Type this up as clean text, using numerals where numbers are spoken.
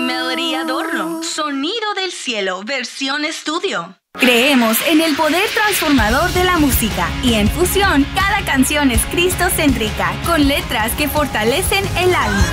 Melody Adorno. Sonido del cielo, versión estudio. Creemos en el poder transformador de la música y en Fusión cada canción es cristocéntrica, con letras que fortalecen el alma.